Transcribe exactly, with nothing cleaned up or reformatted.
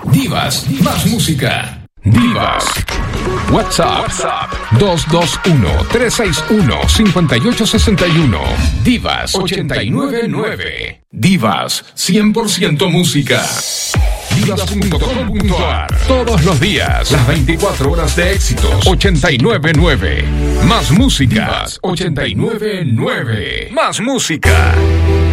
Divas, más música. Divas. WhatsApp, WhatsApp dos dos uno, tres seis uno, cinco ocho seis uno. Divas ochenta y nueve nueve. Divas, cien por ciento música. Divas punto com punto a r. Todos los días, las veinticuatro horas de éxitos. ochenta y nueve nueve. Más música. Divas ochenta y nueve nueve. Más música.